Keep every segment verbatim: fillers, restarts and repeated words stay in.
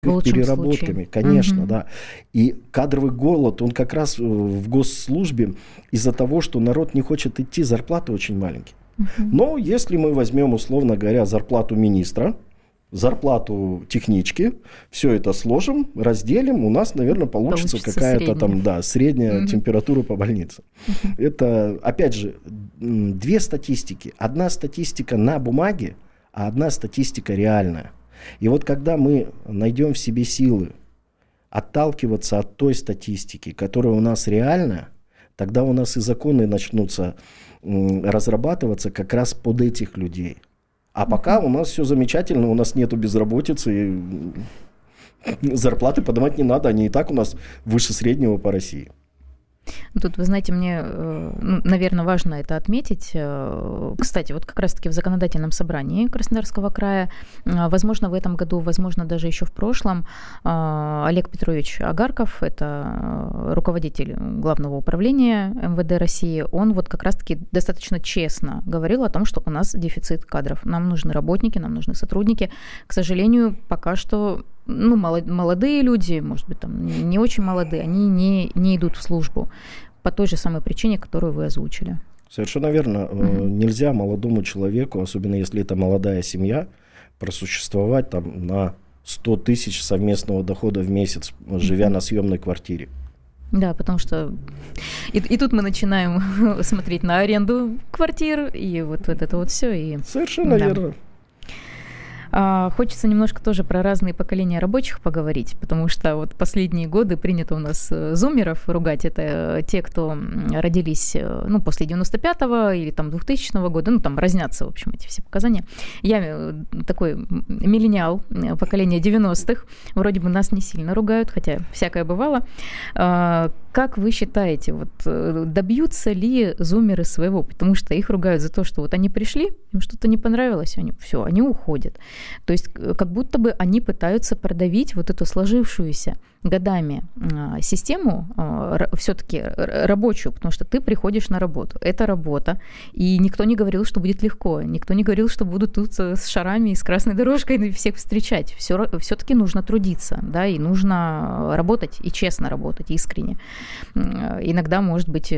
переработками, случае. Конечно, угу. да. И кадровый голод, он как раз в госслужбе из-за того, что народ не хочет идти, зарплаты очень маленькие. Угу. Но если мы возьмем, условно говоря, зарплату министра, зарплату технички, все это сложим, разделим, у нас, наверное, получится, получится какая-то средняя. там, да, средняя угу. температура по больнице. Угу. Это, опять же, две статистики. Одна статистика на бумаге, а одна статистика реальная. И вот когда мы найдем в себе силы отталкиваться от той статистики, которая у нас реальная, тогда у нас и законы начнутся разрабатываться как раз под этих людей. А пока у нас все замечательно, у нас нету безработицы, зарплаты поднимать не надо, они и так у нас выше среднего по России. Тут, вы знаете, мне, наверное, важно это отметить. Кстати, вот как раз-таки в законодательном собрании Краснодарского края, возможно, в этом году, возможно, даже еще в прошлом, Олег Петрович Агарков, это руководитель Главного управления эм вэ дэ России, он вот как раз-таки достаточно честно говорил о том, что у нас дефицит кадров. Нам нужны работники, нам нужны сотрудники. К сожалению, пока что... Ну, молодые люди, может быть, там не очень молодые, они не, не идут в службу по той же самой причине, которую вы озвучили. Совершенно верно. Mm-hmm. Нельзя молодому человеку, особенно если это молодая семья, просуществовать там на сто тысяч совместного дохода в месяц, живя mm-hmm. на съемной квартире. Да, потому что и, и тут мы начинаем смотреть на аренду квартир, и вот, вот это вот все. И... Совершенно да. верно. Хочется немножко тоже про разные поколения рабочих поговорить, потому что вот последние годы принято у нас зумеров ругать. Это те, кто родились ну, после девяносто пятого или там двухтысячного года, ну там разнятся, в общем, эти все показания. Я такой миллениал, поколение девяностых, вроде бы нас не сильно ругают, хотя всякое бывало. Как вы считаете, вот добьются ли зумеры своего? Потому что их ругают за то, что вот они пришли, им что-то не понравилось, они, все, они уходят. То есть как будто бы они пытаются продавить вот эту сложившуюся годами систему, все-таки рабочую, потому что ты приходишь на работу, это работа, и никто не говорил, что будет легко, никто не говорил, что будут тут с шарами и с красной дорожкой всех встречать. Все, все-таки нужно трудиться, да, и нужно работать, и честно работать, искренне. Иногда, может быть,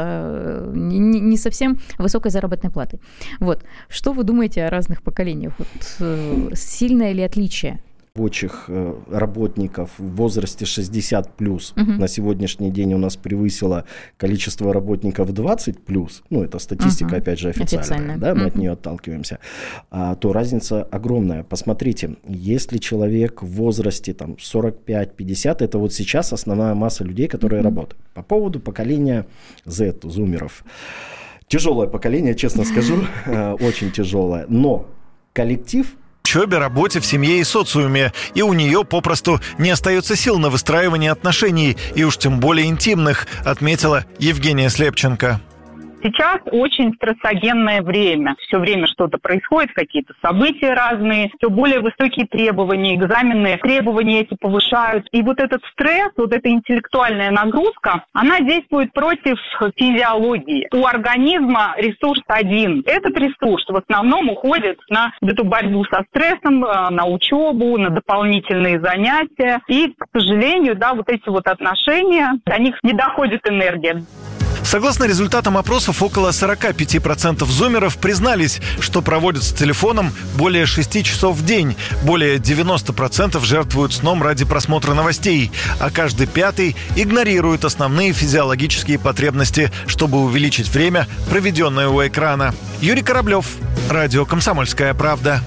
с не совсем высокой заработной платой. Вот. Что вы думаете о разных поколениях? Вот, сильное ли отличие? Рабочих работников в возрасте шестьдесят плюс угу. на сегодняшний день у нас превысило количество работников двадцать плюс, ну это статистика, угу. опять же, официальная, официальная. Да, мы угу. от нее отталкиваемся, а, то разница огромная. Посмотрите, если человек в возрасте там, сорок пять пятьдесят, это вот сейчас основная масса людей, которые угу. работают. По поводу поколения Z, зумеров. Тяжелое поколение, честно скажу, очень тяжелое, но коллектив... учебе, работе, в семье и социуме, и у нее попросту не остается сил на выстраивание отношений, и уж тем более интимных, отметила Евгения Слепченко. Сейчас очень стрессогенное время. Все время что-то происходит, какие-то события разные, все более высокие требования, экзаменные требования эти повышают. И вот этот стресс, вот эта интеллектуальная нагрузка, она действует против физиологии. У организма ресурс один. Этот ресурс в основном уходит на эту борьбу со стрессом, на учебу, на дополнительные занятия. И, к сожалению, да, вот эти вот отношения, до них не доходит энергия. Согласно результатам опросов, около сорок пять процентов зумеров признались, что проводят с телефоном более шести часов в день. Более девяносто процентов жертвуют сном ради просмотра новостей, а каждый пятый игнорирует основные физиологические потребности, чтобы увеличить время, проведенное у экрана. Юрий Кораблев, радио «Комсомольская правда».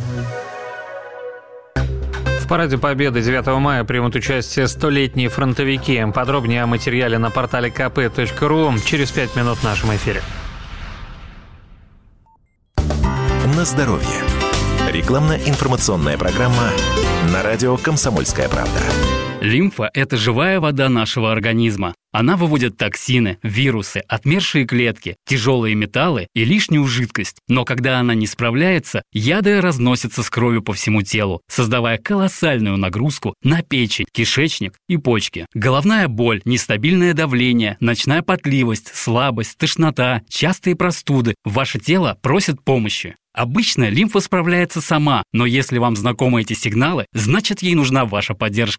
В параде Победы девятого мая примут участие столетние фронтовики. Подробнее о материале на портале ка пэ точка ру через пять минут в нашем эфире. На здоровье. Рекламно-информационная программа на радио «Комсомольская правда». Лимфа – это живая вода нашего организма. Она выводит токсины, вирусы, отмершие клетки, тяжелые металлы и лишнюю жидкость. Но когда она не справляется, яды разносятся с кровью по всему телу, создавая колоссальную нагрузку на печень, кишечник и почки. Головная боль, нестабильное давление, ночная потливость, слабость, тошнота, частые простуды. Ваше тело просит помощи. Обычно лимфа справляется сама, но если вам знакомы эти сигналы, значит ей нужна ваша поддержка.